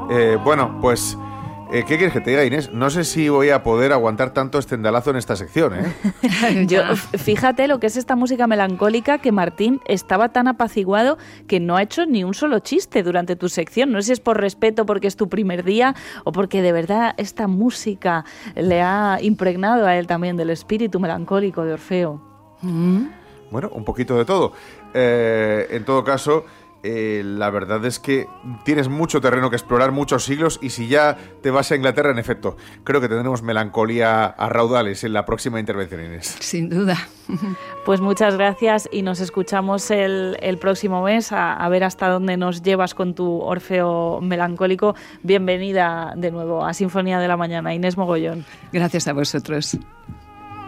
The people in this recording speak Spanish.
Bueno, pues... ¿qué quieres que te diga, Inés? No sé si voy a poder aguantar tanto estendalazo en esta sección, ¿eh? Fíjate lo que es esta música melancólica, que Martín estaba tan apaciguado que no ha hecho ni un solo chiste durante tu sección. No sé si es por respeto porque es tu primer día o porque de verdad esta música le ha impregnado a él también del espíritu melancólico de Orfeo. Bueno, un poquito de todo. En todo caso... la verdad es que tienes mucho terreno que explorar, muchos siglos, y si ya te vas a Inglaterra, en efecto, creo que tendremos melancolía a raudales en la próxima intervención, Inés. Sin duda. Pues muchas gracias y nos escuchamos el próximo mes a ver hasta dónde nos llevas con tu Orfeo melancólico. Bienvenida de nuevo a Sinfonía de la Mañana, Inés Mogollón. Gracias a vosotros.